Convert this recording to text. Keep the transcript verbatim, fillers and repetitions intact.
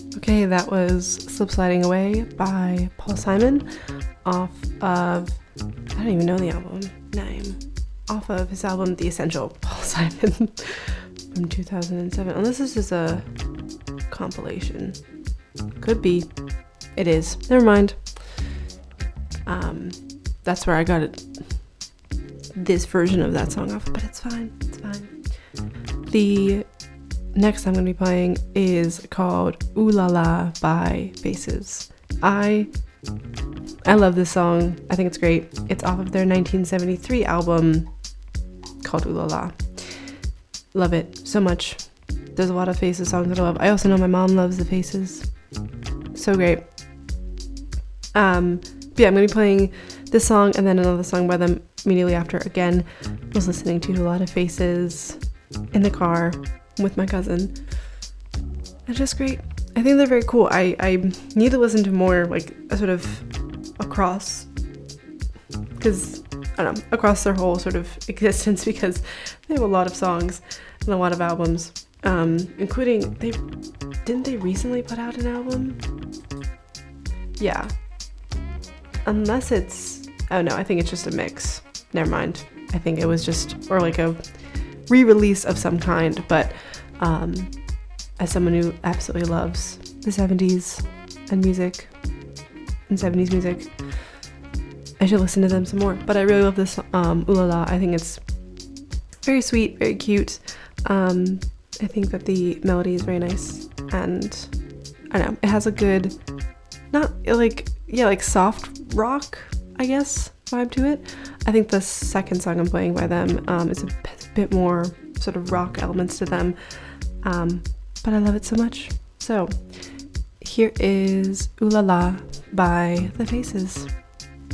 Okay, that was Slip Sliding Away by Paul Simon off of, I don't even know the album name, off of his album The Essential, Paul Simon, from two thousand seven. Unless this is a compilation. Could be. It is. Never mind. Um, that's where I got it. This version of that song off, but it's fine. It's fine. The next I'm going to be playing is called Ooh La La by Faces. I I love this song. I think it's great. It's off of their nineteen seventy-three album called Ooh La La. Love it so much. There's a lot of Faces songs that I love. I also know my mom loves the Faces. So great. Um, but yeah, I'm going to be playing this song and then another song by them immediately after. Again, I was listening to a lot of Faces in the car with my cousin. They're just great. I think they're very cool. I, I need to listen to more, like, a sort of across, because, I don't know, across their whole sort of existence, because they have a lot of songs and a lot of albums, um, including, they, didn't they recently put out an album? Yeah. Unless it's, oh no, I think it's just a mix. Never mind. I think it was just, or like a re-release of some kind, but um, as someone who absolutely loves the seventies and music, and seventies music, I should listen to them some more. But I really love this um, Ooh La La. I think it's very sweet, very cute. Um, I think that the melody is very nice, and I don't know, it has a good, not like, yeah, like soft rock, I guess, vibe to it. I think the second song I'm playing by them um, is a p- bit more sort of rock elements to them, um, but I love it so much. So here is Ooh La La by The Faces.